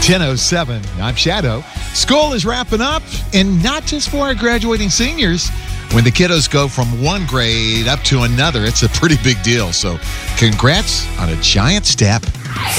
10:07. I'm Shadow. School is wrapping up, and not just for our graduating seniors. When the kiddos go from one grade up to another, it's a pretty big deal. So congrats on a giant step.